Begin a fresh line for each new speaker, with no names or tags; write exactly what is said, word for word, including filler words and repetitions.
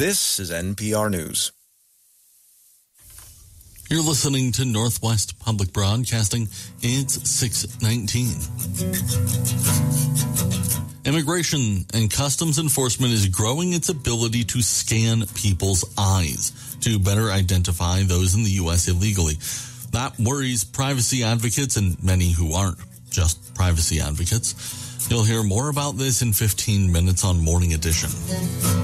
This is N P R News.
You're listening to Northwest Public Broadcasting. It's six nineteen. Immigration and Customs Enforcement is growing its ability to scan people's eyes to better identify those in the U S illegally. That worries privacy advocates and many who aren't just privacy advocates. You'll hear more about this in fifteen minutes on Morning Edition.